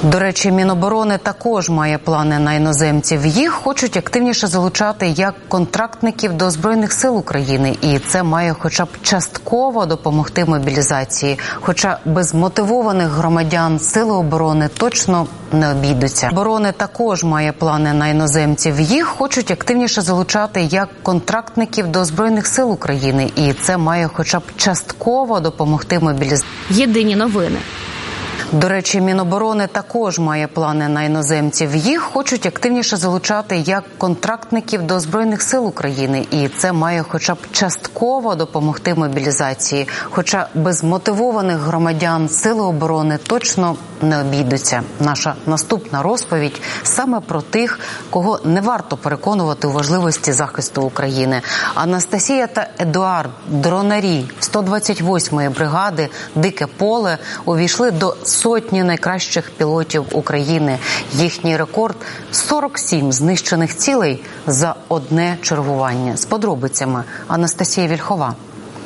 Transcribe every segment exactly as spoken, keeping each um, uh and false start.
До речі, Міноборони також має плани на іноземців. Їх хочуть активніше залучати як контрактників до Збройних сил України. І це має хоча б частково допомогти мобілізації. Хоча без мотивованих громадян сили оборони точно не обійдуться. Оборони також має плани на іноземців. Їх хочуть активніше залучати як контрактників до Збройних сил України. І це має хоча б частково допомогти мобілізації. Єдині новини. До речі, Міноборони також має плани на іноземців. Їх хочуть активніше залучати як контрактників до Збройних сил України. І це має хоча б частково допомогти мобілізації. Хоча без мотивованих громадян сили оборони точно не обійдуться. Наша наступна розповідь саме про тих, кого не варто переконувати у важливості захисту України. Анастасія та Едуард, дронарі сто двадцять восьмої бригади «Дике поле», увійшли до сотні найкращих пілотів України. Їхній рекорд – сорок сім знищених цілей за одне чергування. З подробицями Анастасія Вільхова.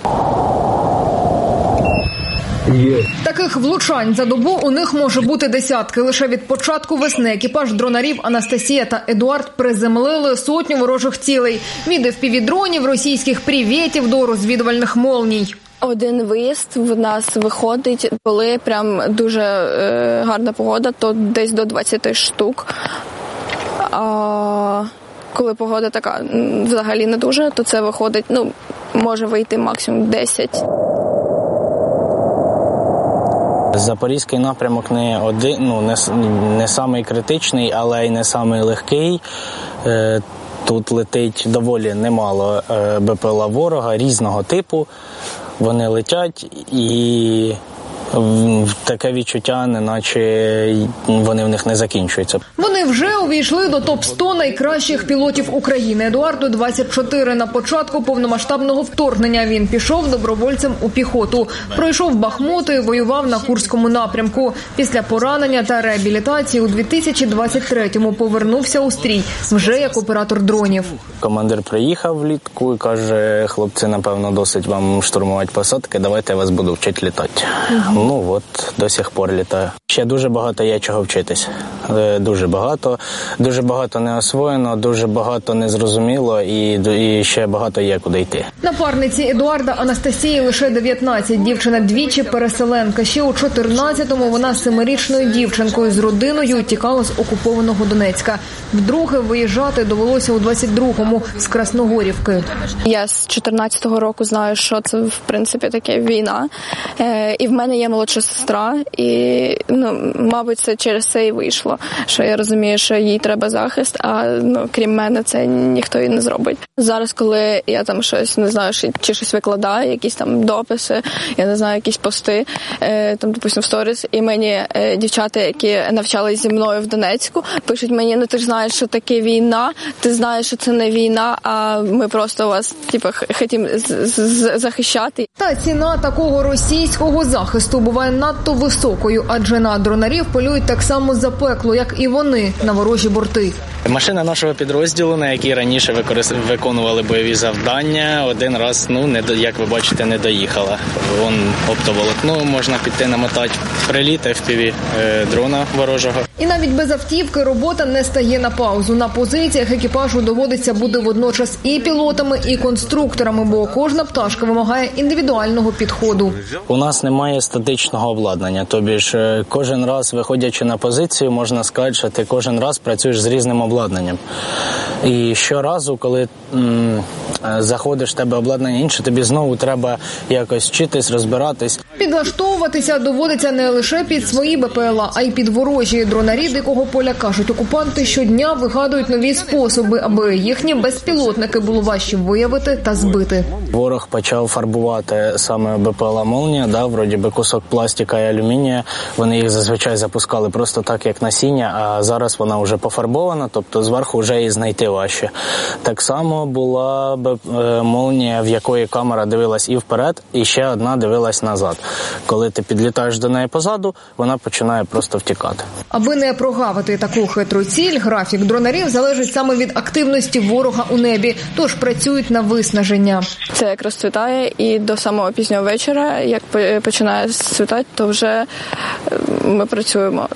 Таких влучань за добу у них може бути десятки. Лише від початку весни екіпаж дронарів Анастасія та Едуард приземлили сотню ворожих цілей. Від еф пі ві-дронів, російських привітів до розвідувальних молній. Один виїзд в нас виходить, коли прям дуже е, гарна погода, то десь до двадцяти штук. А коли погода така взагалі не дуже, то це виходить, ну, може вийти максимум десять. Запорізький напрямок не один, ну не, не самий критичний, але й не самий легкий. Е, тут летить доволі немало е, бе пе ел а ворога різного типу. Вони летять, і таке відчуття, неначе вони в них не закінчуються. Вони вже увійшли до топ сто найкращих пілотів України. Едуарду двадцять чотири. На початку повномасштабного вторгнення він пішов добровольцем у піхоту. Пройшов Бахмут і воював на Курському напрямку. Після поранення та реабілітації у дві тисячі двадцять третьому повернувся у стрій, вже як оператор дронів. Командир приїхав влітку і каже: хлопці, напевно, досить вам штурмувати посадки, давайте я вас буду вчити літати. Угу. Ну от, до сих пор літаю. Ще дуже багато є чого вчитись. Дуже багато. Дуже багато не освоєно, дуже багато не зрозуміло і, і ще багато є куди йти. Напарниці Едуарда Анастасії лише дев'ятнадцять. Дівчина двічі переселенка. Ще у чотирнадцятому вона з семирічною дівчинкою з родиною тікала з окупованого Донецька. Вдруге виїжджати довелося у двадцять другому з Красногорівки. Я з чотирнадцятого року знаю, що це в принципі таке війна. Е, і в мене є молодша сестра, і ну, мабуть, це через це і вийшло, що я розумію, що їй треба захист, а ну, крім мене це ніхто і не зробить. Зараз, коли я там щось, не знаю, чи щось викладаю, якісь там дописи, я не знаю, якісь пости, е, там, допустим, в сторіс, і мені е, дівчата, які навчались зі мною в Донецьку, пишуть мені: ну ти ж знаєш, що таке війна, ти знаєш, що це не війна, а ми просто вас, типу, хотімо захищати. Та ціна такого російського захисту буває надто високою, адже на дронарів полюють так само запекло, як і вони на ворожі борти. Машина нашого підрозділу, на якій раніше використ... виконували бойові завдання, один раз, ну, не до... як ви бачите, не доїхала. Вон оптоволокно, можна піти намотати. Приліт еф пі ві е, дрона ворожого. І навіть без автівки робота не стає на паузу. На позиціях екіпажу доводиться бути водночас і пілотами, і конструкторами, бо кожна пташка вимагає індивідуального підходу. У нас немає статичного обладнання, тобі ж кожен раз, виходячи на позицію, можна сказати, що ти кожен раз працюєш з різним обладнанням. І щоразу, коли м, заходиш, в тебе обладнання інше, тобі знову треба якось вчитись, розбиратись. Підлаштовуватися доводиться не лише під свої бе пе ел а, а й під ворожі. Дронарі «Дикого поля», кажуть, окупанти щодня вигадують нові способи, аби їхні безпілотники було важче виявити та збити. Ворог почав фарбувати саме бе пе ел а «Молнія», да, вроді би кусок пластика і алюмінія. Вони їх зазвичай запускали просто так, як насіння, а зараз вона вже пофарбована, тобто зверху вже її знайти важче. Так само була «Молнія», в якої камера дивилась і вперед, і ще одна дивилась назад. Коли ти підлітаєш до неї позаду, вона починає просто втікати. Аби не прогавити таку хитру ціль, графік дронарів залежить саме від активності ворога у небі, тож працюють на виснаження. Це як розцвітає, і до самого пізнього вечора, як починає світати, то вже ми працюємо.